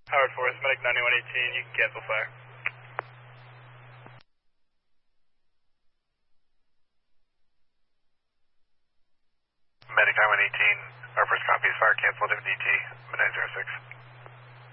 Howard Forest, Medic 9118, you can cancel fire. Medic 9118, our first copy is fire canceled, MDT, midnight 06.